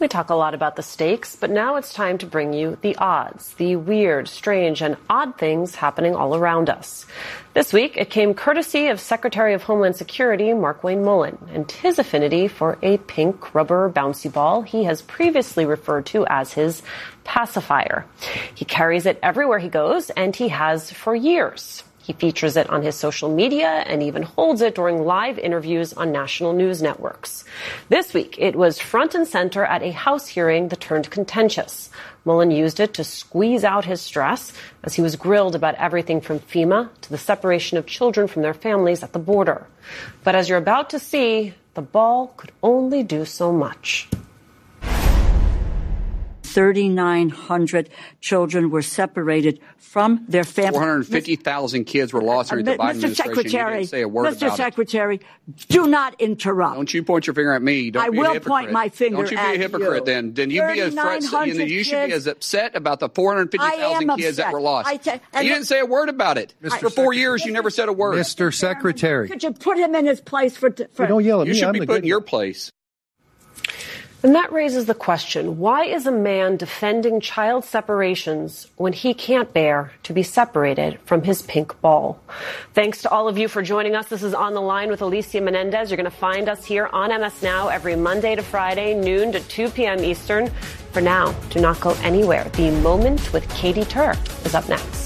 We talk a lot about the stakes, but now it's time to bring you the odds, the weird, strange, and odd things happening all around us. This week, it came courtesy of Secretary of Homeland Security Markwayne Mullin and his affinity for a pink rubber bouncy ball he has previously referred to as his pacifier. He carries it everywhere he goes, and he has for years. He features it on his social media and even holds it during live interviews on national news networks. This week, it was front and center at a House hearing that turned contentious. Mullin used it to squeeze out his stress as he was grilled about everything from FEMA to the separation of children from their families at the border. But as you're about to see, the ball could only do so much. 3,900 children were separated from their families. 450,000 kids were lost during the Biden administration. You didn't say a word about it. Mr. Secretary, do not interrupt. Don't you point your finger at me. Don't be a hypocrite. I will point my finger at you. Don't you be a hypocrite then. Then you be you should be as upset about the 450,000 kids that were lost. You didn't say a word about it. For 4 years, you never said a word. Mr. Secretary. Could you put him in his place for don't yell at me. You should be put in your place. And that raises the question, why is a man defending child separations when he can't bear to be separated from his pink ball? Thanks to all of you for joining us. This is On the Line with Alicia Menendez. You're going to find us here on MS Now every Monday to Friday, noon to 2 p.m. Eastern. For now, do not go anywhere. The Moment with Katie Tur is up next.